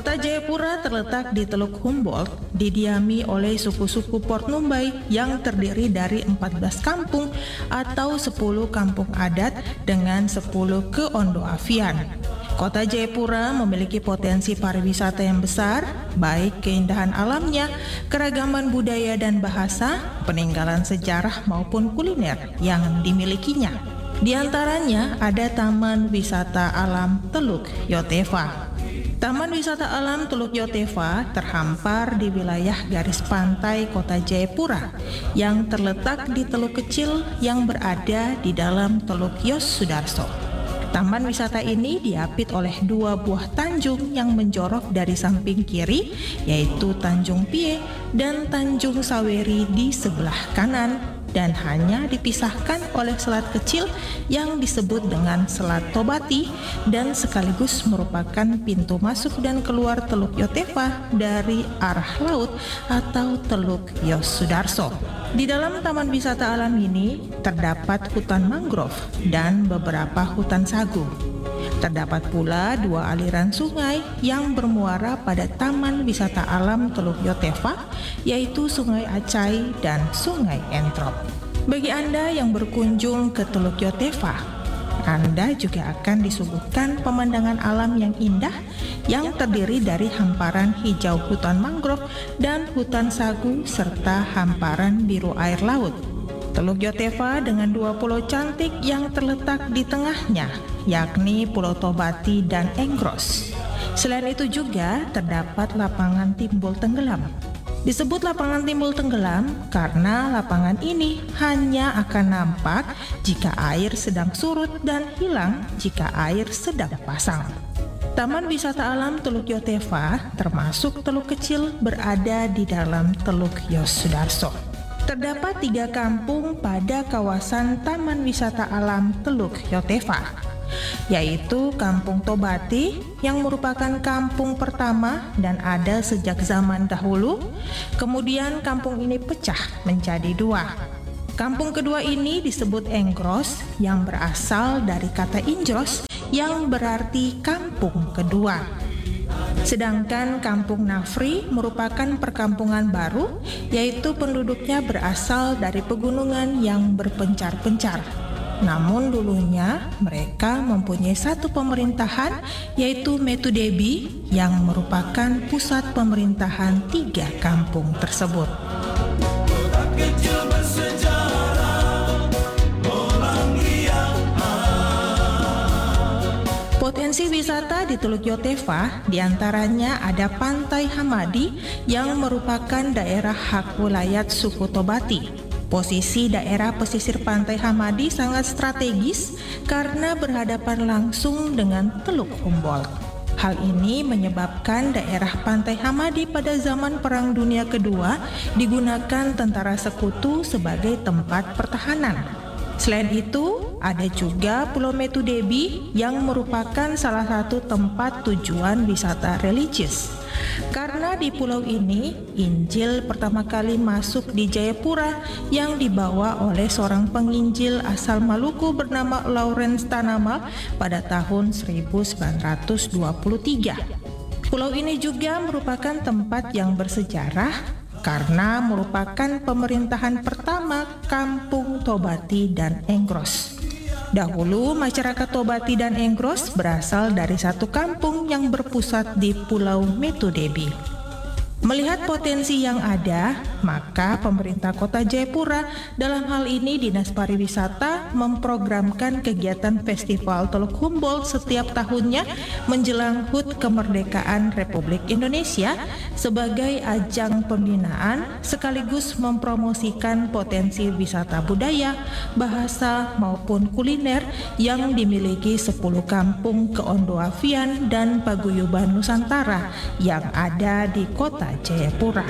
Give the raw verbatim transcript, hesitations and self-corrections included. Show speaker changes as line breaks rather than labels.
Kota Jayapura terletak di Teluk Humboldt, didiami oleh suku-suku Port Numbai yang terdiri dari empat belas kampung atau sepuluh kampung adat dengan sepuluh keondoafian. Kota Jayapura memiliki potensi pariwisata yang besar, baik keindahan alamnya, keragaman budaya dan bahasa, peninggalan sejarah maupun kuliner yang dimilikinya. Di antaranya ada Taman Wisata Alam Teluk Yotefa. Taman Wisata Alam Teluk Yotefa terhampar di wilayah garis pantai Kota Jayapura yang terletak di teluk kecil yang berada di dalam Teluk Yos Sudarso. Taman wisata ini diapit oleh dua buah tanjung yang menjorok dari samping kiri, yaitu Tanjung Pie dan Tanjung Saweri di sebelah kanan, dan hanya dipisahkan oleh selat kecil yang disebut dengan Selat Tobati dan sekaligus merupakan pintu masuk dan keluar Teluk Yotefa dari arah laut atau Teluk Yos Sudarso. Di dalam taman wisata alam ini terdapat hutan mangrove dan beberapa hutan sagu. Terdapat pula dua aliran sungai yang bermuara pada Taman Wisata Alam Teluk Yotefa, yaitu Sungai Acai dan Sungai Entrop. Bagi Anda yang berkunjung ke Teluk Yotefa, Anda juga akan disuguhkan pemandangan alam yang indah yang terdiri dari hamparan hijau hutan mangrove dan hutan sagu serta hamparan biru air laut. Teluk Yotefa dengan dua pulau cantik yang terletak di tengahnya, yakni Pulau Tobati dan Enggros. Selain itu juga terdapat lapangan timbul tenggelam. Disebut lapangan timbul tenggelam karena lapangan ini hanya akan nampak jika air sedang surut dan hilang jika air sedang pasang. Taman Wisata Alam Teluk Yotefa termasuk teluk kecil berada di dalam Teluk Yos Sudarso. Terdapat tiga kampung pada kawasan Taman Wisata Alam Teluk Yotefa, yaitu Kampung Tobati yang merupakan kampung pertama dan ada sejak zaman dahulu. Kemudian kampung ini pecah menjadi dua. Kampung kedua ini disebut Enggros yang berasal dari kata Injros yang berarti kampung kedua. Sedangkan Kampung Nafri merupakan perkampungan baru, yaitu penduduknya berasal dari pegunungan yang berpencar-pencar. Namun dulunya mereka mempunyai satu pemerintahan, yaitu Metudebi yang merupakan pusat pemerintahan tiga kampung tersebut. Potensi wisata di Teluk Yotefa diantaranya ada Pantai Hamadi yang merupakan daerah hak wilayah suku Tobati. Posisi daerah pesisir Pantai Hamadi sangat strategis karena berhadapan langsung dengan Teluk Humboldt. Hal ini menyebabkan daerah Pantai Hamadi pada zaman Perang Dunia Kedua digunakan tentara sekutu sebagai tempat pertahanan. Selain itu, ada juga Pulau Metudebi yang merupakan salah satu tempat tujuan wisata religius. Karena di pulau ini, Injil pertama kali masuk di Jayapura yang dibawa oleh seorang penginjil asal Maluku bernama Lawrence Tanamal pada tahun seribu sembilan ratus dua puluh tiga. Pulau ini juga merupakan tempat yang bersejarah karena merupakan pemerintahan pertama Kampung Tobati dan Enggros. Dahulu masyarakat Tobati dan Enggros berasal dari satu kampung yang berpusat di Pulau Metudebi. Melihat potensi yang ada, maka pemerintah Kota Jayapura, dalam hal ini Dinas Pariwisata, memprogramkan kegiatan Festival Teluk Humboldt setiap tahunnya menjelang H U T Kemerdekaan Republik Indonesia sebagai ajang pembinaan sekaligus mempromosikan potensi wisata budaya, bahasa maupun kuliner yang dimiliki sepuluh kampung keondoafian dan paguyuban Nusantara yang ada di Kota Jayapura.